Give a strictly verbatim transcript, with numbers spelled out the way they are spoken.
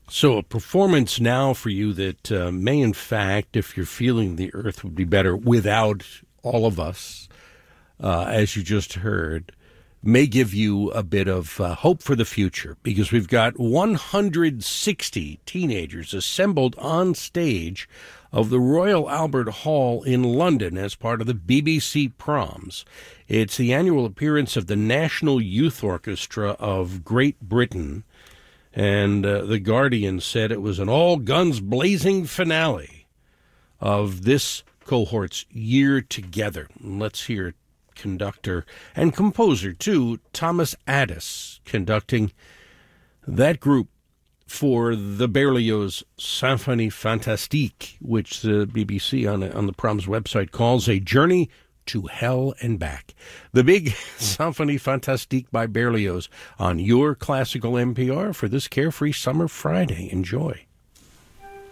So a performance now for you that uh, may, in fact, if you're feeling the earth would be better without all of us, uh, as you just heard, may give you a bit of uh, hope for the future, because we've got one hundred sixty teenagers assembled on stage of the Royal Albert Hall in London as part of the B B C Proms. It's the annual appearance of the National Youth Orchestra of Great Britain. And uh, The Guardian said it was an all-guns-blazing finale of this cohort's year together. Let's hear conductor and composer, too, Thomas Addis, conducting that group for the Berlioz Symphonie Fantastique, which the B B C on, on the Proms website calls a journey to hell and back. The big Symphonie Fantastique by Berlioz on your Classical N P R for this Carefree Summer Friday. Enjoy.